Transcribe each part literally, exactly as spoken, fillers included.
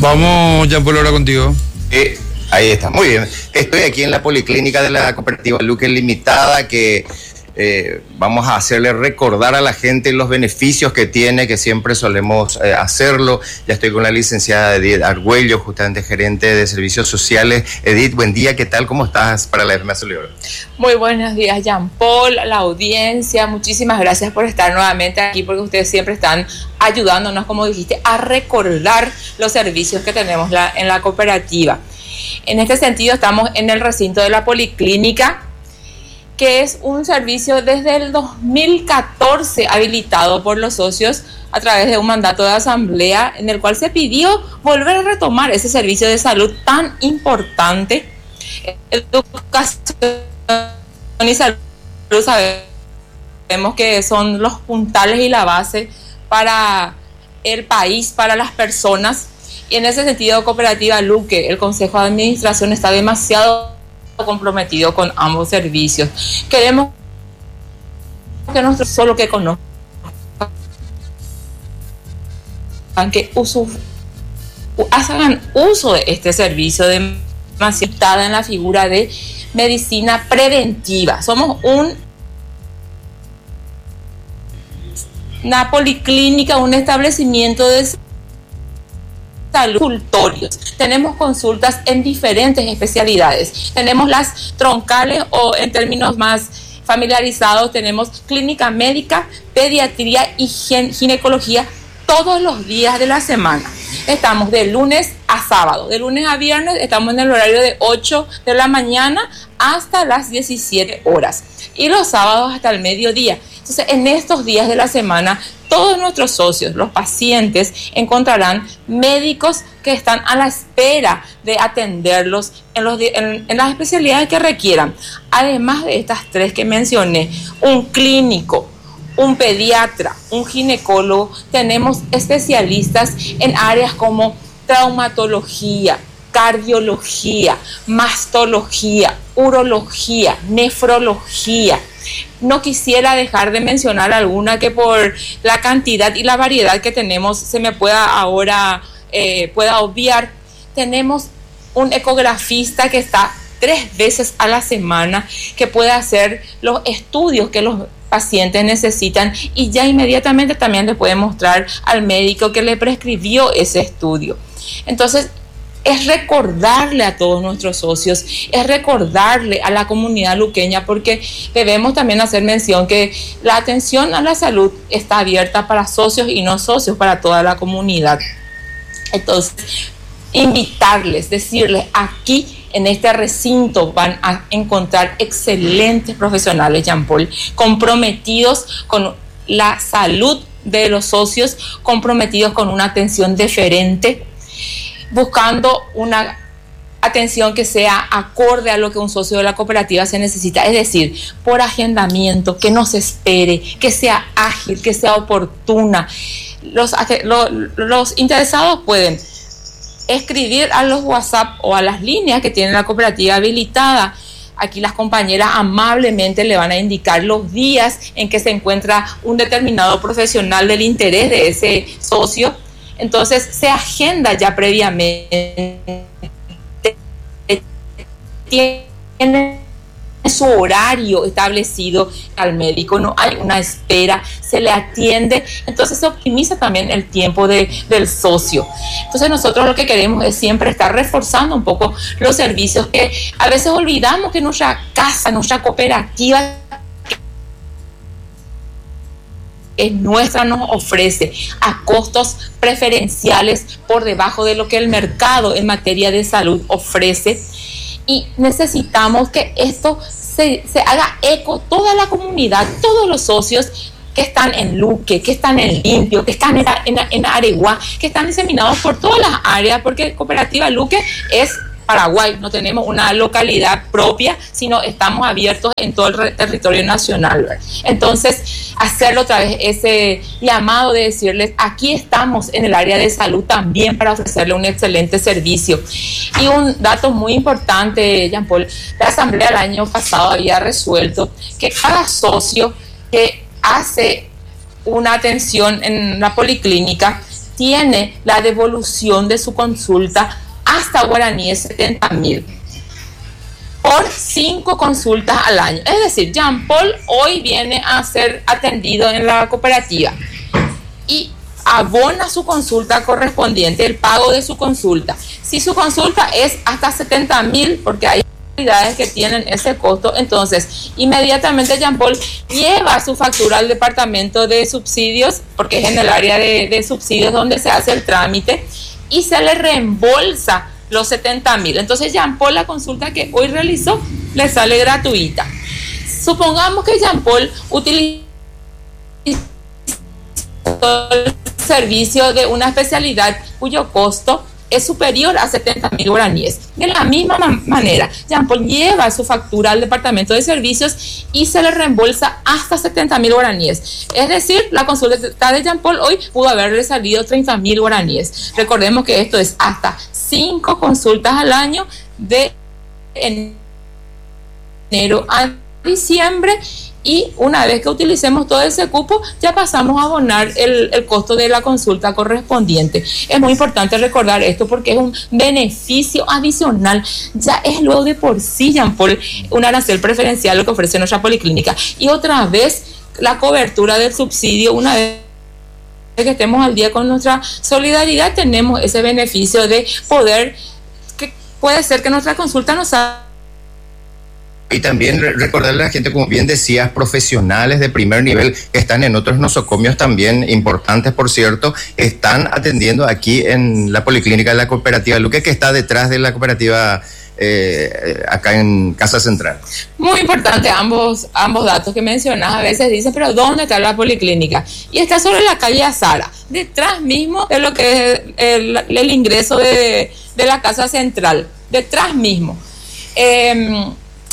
Vamos, Jean-Paul, ahora contigo. Eh, ahí está, muy bien. Estoy aquí en la policlínica de la cooperativa Luque Limitada, que eh, vamos a hacerle recordar a la gente los beneficios que tiene, que siempre solemos eh, hacerlo. Ya estoy con la licenciada Edith Argüello, justamente gerente de servicios sociales. Edith, buen día, ¿qué tal? ¿Cómo estás para la F M A Solidoro? Muy buenos días, Jean-Paul, la audiencia, muchísimas gracias por estar nuevamente aquí, porque ustedes siempre están ayudándonos, como dijiste, a recordar los servicios que tenemos la, en la cooperativa. En este sentido, estamos en el recinto de la policlínica, que es un servicio desde el dos mil catorce habilitado por los socios a través de un mandato de asamblea, en el cual se pidió volver a retomar ese servicio de salud tan importante. Educación y salud, sabemos que son los puntales y la base para el país, para las personas, y en ese sentido Cooperativa Luque, el Consejo de Administración, está demasiado comprometido con ambos servicios. Queremos que no solo que conozcan, que uso, hagan uso de este servicio de demasiado en la figura de medicina preventiva. Somos un una policlínica, un establecimiento de salud, consultorios. Tenemos consultas en diferentes especialidades. Tenemos las troncales, o en términos más familiarizados, tenemos clínica médica, pediatría y ginecología todos los días de la semana. Estamos de lunes a sábado. De lunes a viernes estamos en el horario de ocho de la mañana hasta las diecisiete horas. Y los sábados hasta el mediodía. Entonces, en estos días de la semana, todos nuestros socios, los pacientes, encontrarán médicos que están a la espera de atenderlos en, los, en, en las especialidades que requieran. Además de estas tres que mencioné, un clínico, un pediatra, un ginecólogo, tenemos especialistas en áreas como traumatología, cardiología, mastología, urología, nefrología. No quisiera dejar de mencionar alguna que por la cantidad y la variedad que tenemos se me pueda ahora eh, pueda obviar. Tenemos un ecografista que está tres veces a la semana, que puede hacer los estudios que los pacientes necesitan, y ya inmediatamente también le puede mostrar al médico que le prescribió ese estudio. Entonces, es recordarle a todos nuestros socios, es recordarle a la comunidad luqueña, porque debemos también hacer mención que la atención a la salud está abierta para socios y no socios, para toda la comunidad. Entonces, invitarles, decirles, aquí en este recinto van a encontrar excelentes profesionales, Jean-Paul, comprometidos con la salud de los socios, comprometidos con una atención deferente, buscando una atención que sea acorde a lo que un socio de la cooperativa se necesita, es decir, por agendamiento, que no se espere, que sea ágil, que sea oportuna. Los, los, los interesados pueden escribir a los WhatsApp o a las líneas que tiene la cooperativa habilitada. Aquí las compañeras amablemente le van a indicar los días en que se encuentra un determinado profesional del interés de ese socio. Entonces se agenda ya previamente, tiene su horario establecido al médico, no hay una espera, se le atiende, entonces se optimiza también el tiempo de, del socio. Entonces nosotros lo que queremos es siempre estar reforzando un poco los servicios que a veces olvidamos que nuestra casa, nuestra cooperativa es nuestra, nos ofrece a costos preferenciales por debajo de lo que el mercado en materia de salud ofrece, y necesitamos que esto se, se haga eco, toda la comunidad, todos los socios que están en Luque, que están en Limpio, que están en, en, en Areguá, que están diseminados por todas las áreas, porque Cooperativa Luque es Paraguay, no tenemos una localidad propia, sino estamos abiertos en todo el territorio nacional. Entonces, hacerlo otra vez ese llamado de decirles, aquí estamos en el área de salud también para ofrecerle un excelente servicio. Y un dato muy importante, Jean-Paul, la Asamblea el año pasado había resuelto que cada socio que hace una atención en la policlínica tiene la devolución de su consulta hasta guaraníes setenta mil por cinco consultas al año. Es decir, Jean Paul hoy viene a ser atendido en la cooperativa y abona su consulta correspondiente, el pago de su consulta. Si su consulta es hasta setenta mil, porque hay unidades que tienen ese costo, entonces inmediatamente Jean Paul lleva su factura al departamento de subsidios, porque es en el área de, de subsidios donde se hace el trámite, y se le reembolsa los setenta mil. Entonces Jean Paul, la consulta que hoy realizó, le sale gratuita. Supongamos que Jean Paul utiliza el servicio de una especialidad cuyo costo es superior a setenta mil guaraníes. De la misma man- manera, Jean Paul lleva su factura al departamento de servicios y se le reembolsa hasta setenta mil guaraníes. Es decir, la consulta de Jean Paul hoy pudo haberle salido treinta mil guaraníes. Recordemos que esto es hasta cinco consultas al año de enero a diciembre, y una vez que utilicemos todo ese cupo ya pasamos a abonar el, el costo de la consulta correspondiente. Es muy importante recordar esto porque es un beneficio adicional, ya es luego de por sí, Jean Paul, un arancel preferencial lo que ofrece nuestra policlínica. Y otra vez la cobertura del subsidio, una vez que estemos al día con nuestra solidaridad, tenemos ese beneficio de poder, que puede ser que nuestra consulta nos haga. Y también recordarle a la gente, como bien decías, profesionales de primer nivel que están en otros nosocomios también importantes, por cierto, están atendiendo aquí en la Policlínica de la Cooperativa Luque, que está detrás de la cooperativa eh, acá en Casa Central. Muy importante ambos, ambos datos que mencionas. A veces dicen, pero ¿dónde está la Policlínica? Y está sobre la calle Azara, detrás mismo de lo que es el, el ingreso de, de la Casa Central, detrás mismo. Eh,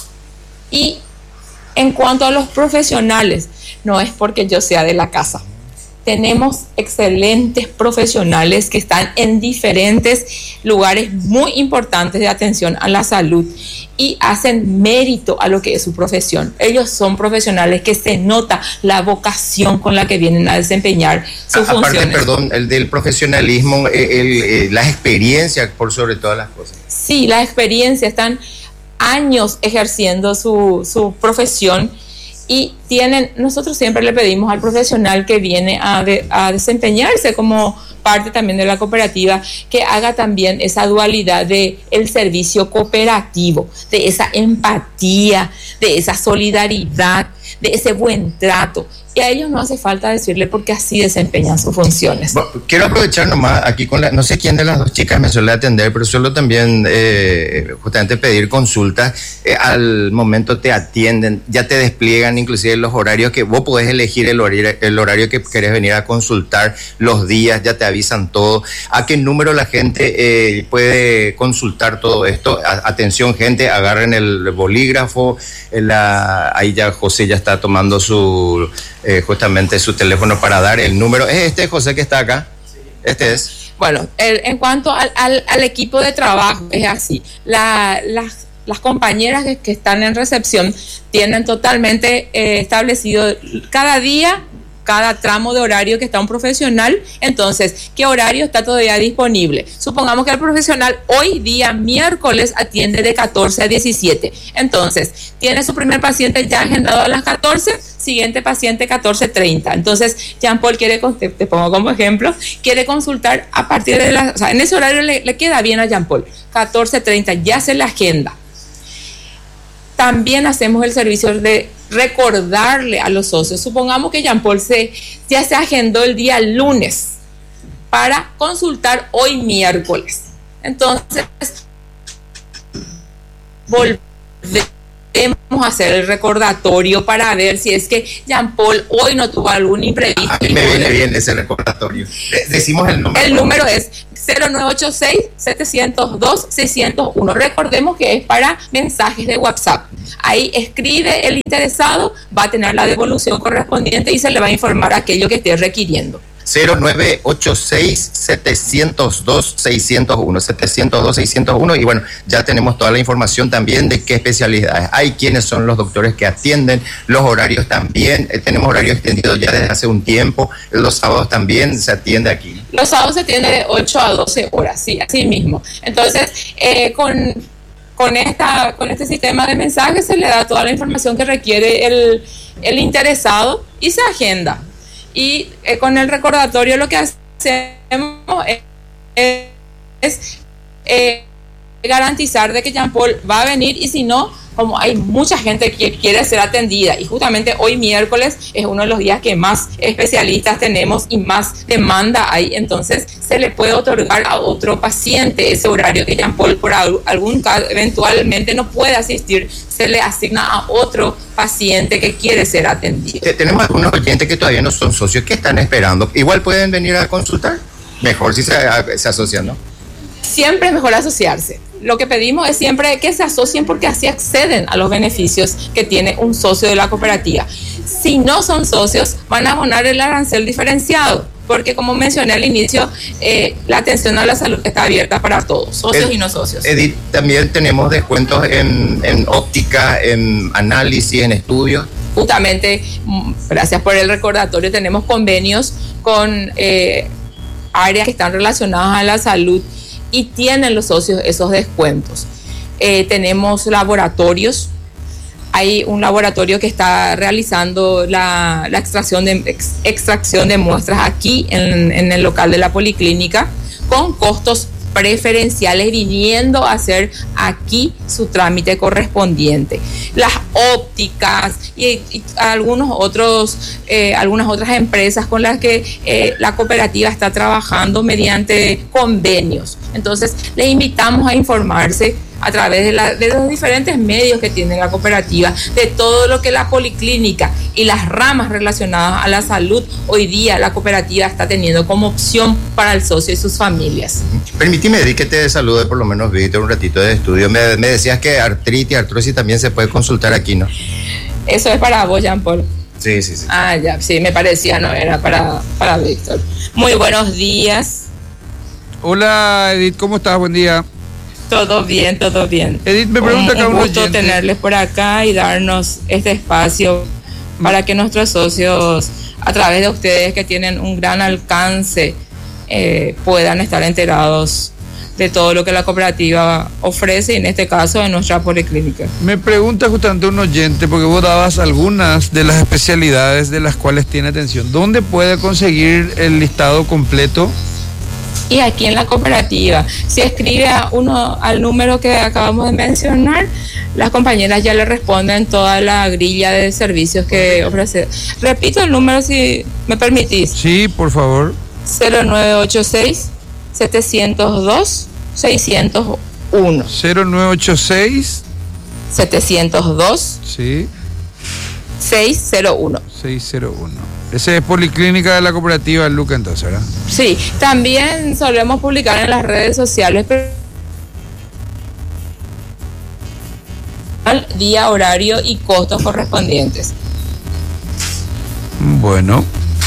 Y en cuanto a los profesionales, no es porque yo sea de la casa. Tenemos excelentes profesionales que están en diferentes lugares muy importantes de atención a la salud y hacen mérito a lo que es su profesión. Ellos son profesionales que se nota la vocación con la que vienen a desempeñar sus Aparte, funciones. perdón, el del profesionalismo, el, el, las experiencias por sobre todas las cosas. Sí, la experiencia, están años ejerciendo su, su profesión y tienen, nosotros siempre le pedimos al profesional que viene a, de, a desempeñarse como parte también de la cooperativa que haga también esa dualidad de el servicio cooperativo, de esa empatía, de esa solidaridad, de ese buen trato. Y a ellos no hace falta decirle porque así desempeñan sus funciones. Bueno, quiero aprovechar nomás aquí con la, no sé quién de las dos chicas me suele atender, pero suelo también eh, justamente pedir consultas. Eh, al momento te atienden, ya te despliegan inclusive los horarios que vos podés elegir el horario, el horario que querés venir a consultar, los días, ya te avisan todo. ¿A qué número la gente eh, puede consultar todo esto? A, atención gente, agarren el bolígrafo, la, ahí ya José ya está tomando su... Eh, justamente su teléfono para dar el número. ¿Es este, José, que está acá? Sí. Este es. Bueno, el, en cuanto al, al, al equipo de trabajo, es así. La, las, las compañeras que, que están en recepción tienen totalmente eh, establecido cada día, cada tramo de horario que está un profesional. Entonces, ¿qué horario está todavía disponible? Supongamos que el profesional hoy día, miércoles, atiende de catorce a diecisiete. Entonces, tiene su primer paciente ya agendado a las catorce, siguiente paciente catorce treinta. Entonces, Jean Paul quiere, te, te pongo como ejemplo, quiere consultar a partir de la, o sea, en ese horario le, le queda bien a Jean Paul, catorce treinta, ya se le agenda. También hacemos el servicio de recordarle a los socios. Supongamos que Jean Paul se, ya se agendó el día lunes para consultar hoy miércoles. Entonces, volvemos a hacer el recordatorio para ver si es que Jean Paul hoy no tuvo algún imprevisto. A mí me viene bien ese recordatorio. Decimos el número. El número es cero nueve ocho seis, siete cero dos, seis cero uno. Recordemos que es para mensajes de WhatsApp. Ahí escribe el interesado, va a tener la devolución correspondiente y se le va a informar aquello que esté requiriendo. cero nueve ocho seis, siete cero dos, seis cero uno, siete cero dos, seis cero uno, y bueno, ya tenemos toda la información también de qué especialidades hay, quiénes son los doctores que atienden, los horarios también, eh, tenemos horario extendido ya desde hace un tiempo, los sábados también se atiende aquí. Los sábados se tiene de ocho a doce horas, sí, así mismo. Entonces, eh, con, con, esta, con este sistema de mensajes se le da toda la información que requiere el, el interesado y se agenda. Y eh, con el recordatorio lo que hacemos es, es eh, garantizar de que Jean Paul va a venir, y si no, como hay mucha gente que quiere ser atendida y justamente hoy miércoles es uno de los días que más especialistas tenemos y más demanda hay, entonces se le puede otorgar a otro paciente ese horario que Jean Paul por algún caso eventualmente no puede asistir, se le asigna a otro paciente que quiere ser atendido. Tenemos algunos oyentes que todavía no son socios, que están esperando, igual pueden venir a consultar, mejor si se, se asocian, ¿no? Siempre es mejor asociarse. Lo que pedimos es siempre que se asocien porque así acceden a los beneficios que tiene un socio de la cooperativa. Si no son socios, van a abonar el arancel diferenciado, porque como mencioné al inicio, eh, la atención a la salud está abierta para todos, socios Ed, y no socios. Edith, también tenemos descuentos en, en óptica, en análisis, en estudios. Justamente, gracias por el recordatorio, tenemos convenios con eh, áreas que están relacionadas a la salud y tienen los socios esos descuentos. Eh, tenemos laboratorios. Hay un laboratorio que está realizando la, la extracción, de, ex, extracción de muestras aquí en, en el local de la policlínica con costos preferenciales, viniendo a hacer aquí su trámite correspondiente. Las ópticas y, y algunos otros, eh, algunas otras empresas con las que eh, la cooperativa está trabajando mediante convenios. Entonces, les invitamos a informarse a través de, la, de los diferentes medios que tiene la cooperativa, de todo lo que la policlínica y las ramas relacionadas a la salud hoy día la cooperativa está teniendo como opción para el socio y sus familias. Permíteme, Edith, que te salude por lo menos, Víctor, un ratito de estudio. Me, me decías que artritis, artrosis también se puede consultar aquí, ¿no? Eso es para vos, Jean Paul. Sí, sí, sí. Ah, ya, sí, me parecía, no era para, para Víctor. Muy buenos días. Hola, Edith, ¿cómo estás? Buen día. Todo bien, todo bien. Edith, me pregunta un, acá un un gusto oyente. tenerles por acá y darnos este espacio para que nuestros socios, a través de ustedes que tienen un gran alcance, eh, puedan estar enterados de todo lo que la cooperativa ofrece, y en este caso de nuestra policlínica. Me pregunta justamente un oyente, porque vos dabas algunas de las especialidades de las cuales tiene atención. ¿Dónde puede conseguir el listado completo? Y aquí en la cooperativa, si escribe a uno al número que acabamos de mencionar, las compañeras ya le responden toda la grilla de servicios que ofrece. Repito el número si me permitís. Sí, por favor. cero nueve ocho seis, siete cero dos, seis cero uno. cero nueve ocho seis, siete cero dos, sí, seis cero uno. seis cero uno. Ese es Policlínica de la Cooperativa Luca, entonces, ¿verdad? Sí, también solemos publicar en las redes sociales día, horario y costos correspondientes. Bueno.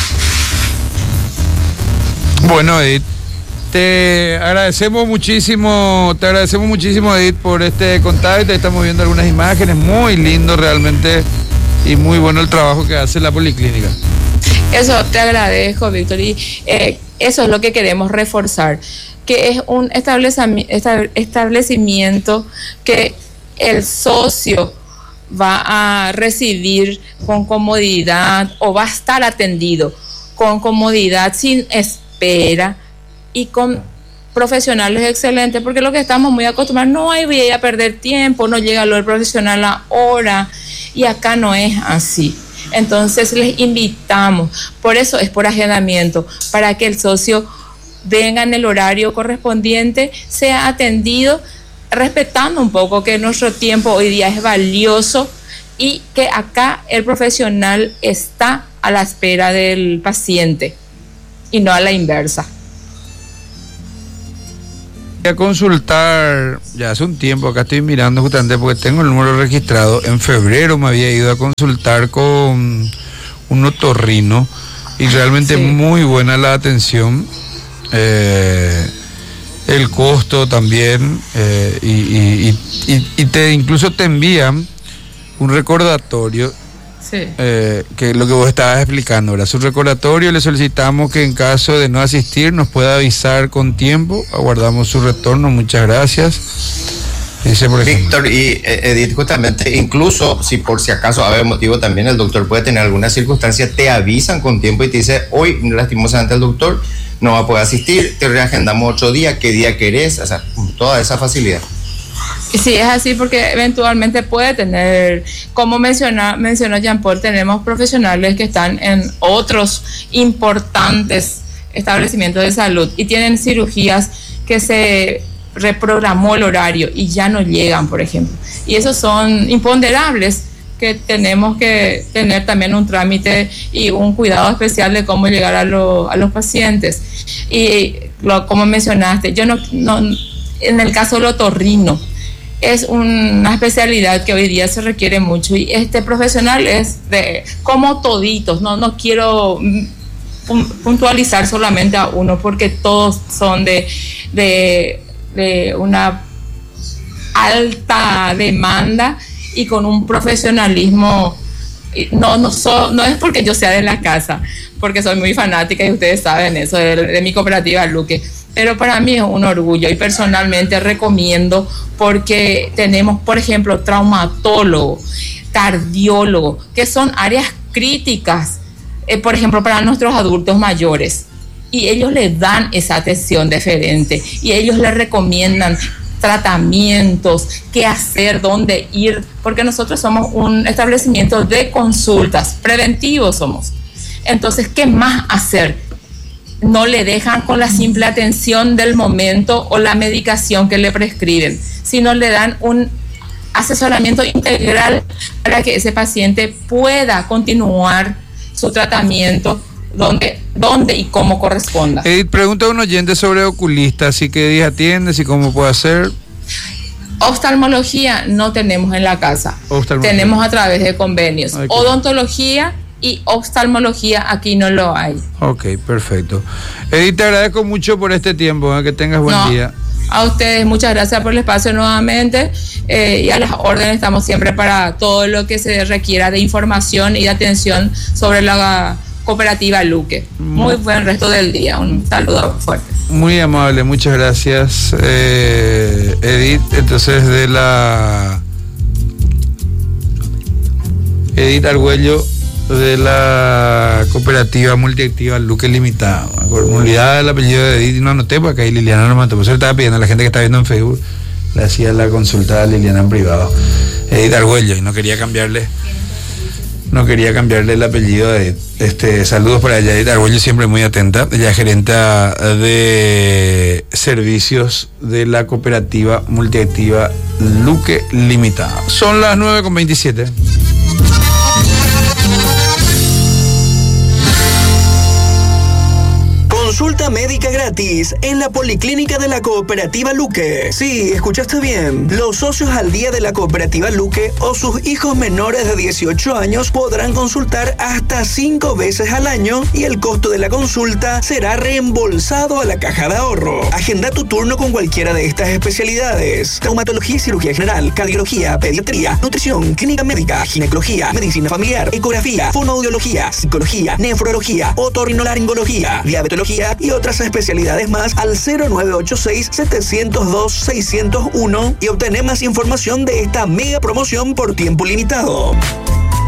Bueno, Edith, te agradecemos muchísimo, te agradecemos muchísimo, Edith, por este contacto. Estamos viendo algunas imágenes, muy lindo realmente, y muy bueno el trabajo que hace la Policlínica. Eso te agradezco, Víctor, y eh, eso es lo que queremos reforzar, que es un establecimiento que el socio va a recibir con comodidad, o va a estar atendido con comodidad, sin espera y con profesionales excelentes, porque lo que estamos muy acostumbrados, no hay voy a perder tiempo, no llega lo del profesional a hora, y acá no es así. Entonces les invitamos, por eso es por agendamiento, para que el socio venga en el horario correspondiente, sea atendido, respetando un poco que nuestro tiempo hoy día es valioso y que acá el profesional está a la espera del paciente y no a la inversa. Voy a consultar, ya hace un tiempo, acá estoy mirando justamente porque tengo el número registrado. En febrero me había ido a consultar con un otorrino y realmente sí, muy buena la atención, eh, el costo también, eh, y, y, y, y te incluso te envían un recordatorio Sí. Eh, que lo que vos estabas explicando, ¿verdad? Su recordatorio, le solicitamos que en caso de no asistir nos pueda avisar con tiempo, aguardamos su retorno, muchas gracias. Dice, por ejemplo, Víctor y Edith, justamente, incluso si por si acaso a ver motivo también el doctor puede tener alguna circunstancia, te avisan con tiempo y te dice, hoy lastimosamente el doctor no va a poder asistir, te reagendamos otro día, qué día querés, o sea, toda esa facilidad. Sí, es así porque eventualmente puede tener, como menciona, mencionó Jean-Paul, tenemos profesionales que están en otros importantes establecimientos de salud y tienen cirugías que se reprogramó el horario y ya no llegan, por ejemplo. Y esos son imponderables que tenemos que tener también un trámite y un cuidado especial de cómo llegar a, lo, a los pacientes. Y lo, como mencionaste, yo no, no, en el caso del otorrino, es una especialidad que hoy día se requiere mucho y este profesional es de como toditos, no, no quiero puntualizar solamente a uno porque todos son de, de, de una alta demanda y con un profesionalismo. No, no, so, no es porque yo sea de la casa, porque soy muy fanática y ustedes saben eso de, de mi cooperativa Luque, pero para mí es un orgullo y personalmente recomiendo porque tenemos, por ejemplo, traumatólogo, cardiólogo, que son áreas críticas, eh, por ejemplo, para nuestros adultos mayores, y ellos les dan esa atención deferente y ellos les recomiendan tratamientos, qué hacer, dónde ir, porque nosotros somos un establecimiento de consultas, preventivos somos. Entonces, ¿qué más hacer? No le dejan con la simple atención del momento o la medicación que le prescriben, sino le dan un asesoramiento integral para que ese paciente pueda continuar su tratamiento donde, donde y cómo corresponda. Edith, pregunta a un oyente sobre oculista, así que día atiendes y cómo puede hacer. Oftalmología no tenemos en la casa, tenemos a través de convenios. Ay, odontología y oftalmología aquí no lo hay. Ok, perfecto. Edith, te agradezco mucho por este tiempo, ¿eh? Que tengas buen no, día. A ustedes, muchas gracias por el espacio nuevamente, eh, y a las órdenes estamos siempre para todo lo que se requiera de información y de atención sobre la cooperativa Luque. Muy buen resto del día, un saludo fuerte. Muy amable, muchas gracias, eh, Edith. Entonces, de la Edith Argüello, de la cooperativa multiactiva Luque Limitada. Me olvidaba el apellido de Edith y no anoté porque ahí Liliana no me mató. Por eso le estaba pidiendo a la gente que está viendo en Facebook, le hacía la consulta a Liliana en privado. Edith Argüello, y no quería cambiarle no quería cambiarle el apellido de este. Saludos para ella, Edith Argüello, siempre muy atenta. Ella es gerente de servicios de la cooperativa multiactiva Luque Limitada. Son las nueve con veintisiete. Consulta médica gratis en la Policlínica de la Cooperativa Luque. Sí, escuchaste bien. Los socios al día de la Cooperativa Luque o sus hijos menores de dieciocho años podrán consultar hasta cinco veces al año y el costo de la consulta será reembolsado a la caja de ahorro. Agenda tu turno con cualquiera de estas especialidades: traumatología y cirugía general, cardiología, pediatría, nutrición, clínica médica, ginecología, medicina familiar, ecografía, fonoaudiología, psicología, nefrología, otorrinolaringología, diabetología y otras especialidades más al cero nueve ocho seis, siete cero dos, seis cero uno y obtener más información de esta mega promoción por tiempo limitado.